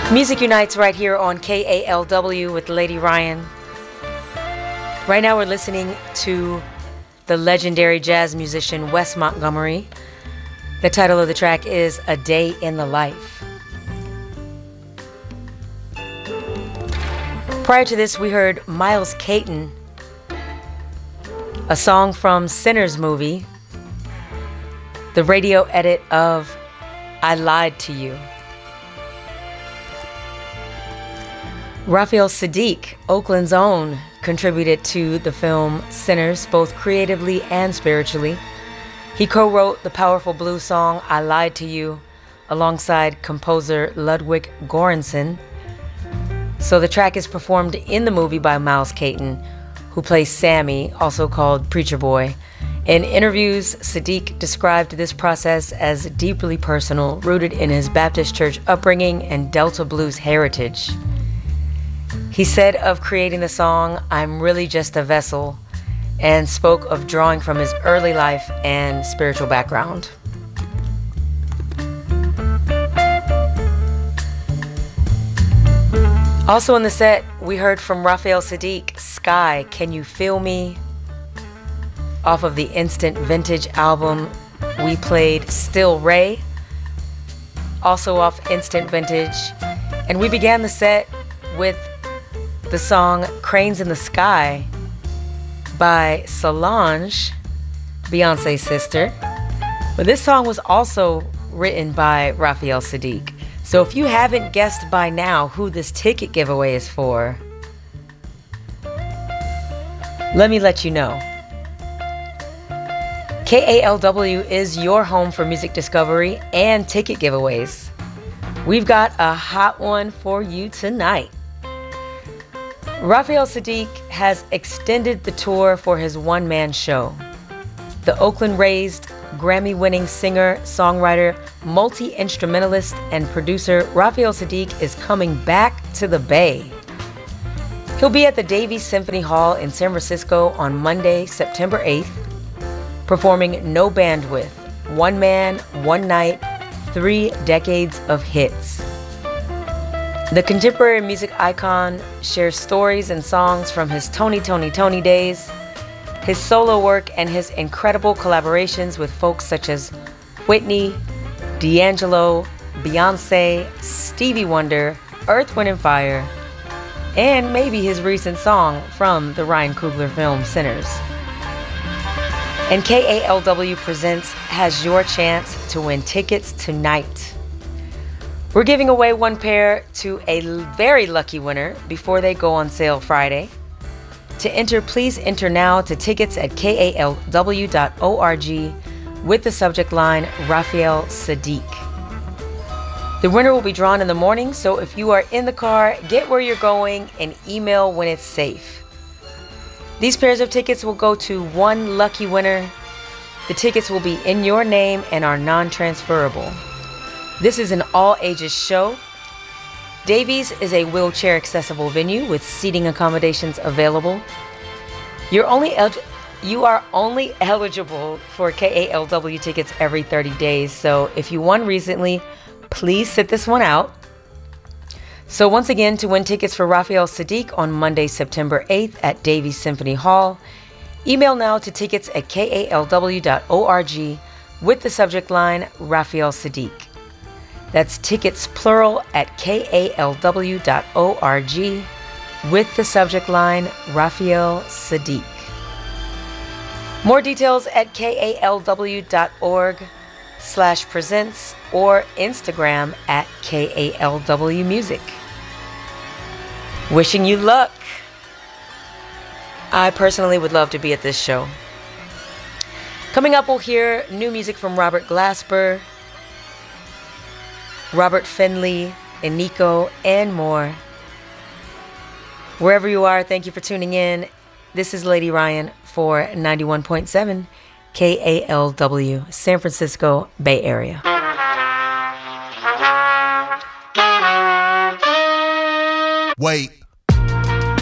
Music Unites right here on KALW with Lady Ryan. Right now we're listening to the legendary jazz musician Wes Montgomery. The title of the track is A Day in the Life. Prior to this, we heard Miles Caton, a song from Sinners movie, the radio edit of I Lied to You. Raphael Saadiq, Oakland's own, contributed to the film Sinners, both creatively and spiritually. He co-wrote the powerful blues song I Lied to You alongside composer Ludwig Göransson. So the track is performed in the movie by Miles Caton, who plays Sammy, also called Preacher Boy. In interviews, Saadiq described this process as deeply personal, rooted in his Baptist church upbringing and Delta blues heritage. He said of creating the song, "I'm really just a vessel," and spoke of drawing from his early life and spiritual background. Also in the set, we heard from Raphael Saadiq, Sky, Can You Feel Me? Off of the Instant Vintage album, we played Still Ray, also off Instant Vintage. And we began the set with the song Cranes in the Sky by Solange, Beyonce's sister. But this song was also written by Raphael Saadiq. So if you haven't guessed by now who this ticket giveaway is for, let me let you know. KALW is your home for music discovery and ticket giveaways. We've got a hot one for you tonight. Raphael Saadiq has extended the tour for his one-man show. The Oakland-raised, Grammy-winning singer, songwriter, multi-instrumentalist, and producer Raphael Saadiq is coming back to the Bay. He'll be at the Davies Symphony Hall in San Francisco on Monday, September 8th, performing No Bandwidth, one man, one night, 3 decades of hits. The contemporary music icon shares stories and songs from his Tony days, his solo work, and his incredible collaborations with folks such as Whitney, D'Angelo, Beyonce, Stevie Wonder, Earth, Wind & Fire, and maybe his recent song from the Ryan Coogler film Sinners. And KALW Presents has your chance to win tickets tonight. We're giving away one pair to a very lucky winner before they go on sale Friday. To enter, please enter now to tickets at kalw.org with the subject line Raphael Saadiq. The winner will be drawn in the morning, so if you are in the car, get where you're going and email when it's safe. These pairs of tickets will go to one lucky winner. The tickets will be in your name and are non-transferable. This is an all-ages show. Davies is a wheelchair-accessible venue with seating accommodations available. You are only eligible for KALW tickets every 30 days, so if you won recently, please sit this one out. So once again, to win tickets for Raphael Saadiq on Monday, September 8th at Davies Symphony Hall, email now to tickets at kalw.org with the subject line Raphael Saadiq. That's tickets plural at kalw.org with the subject line Raphael Saadiq. More details at kalw.org/presents or Instagram at KALW Music. Wishing you luck. I personally would love to be at this show. Coming up, we'll hear new music from Robert Glasper, Robert Finley, Eniko, and more. Wherever you are, thank you for tuning in. This is Lady Ryan for 91.7 KALW, San Francisco Bay Area. Wait.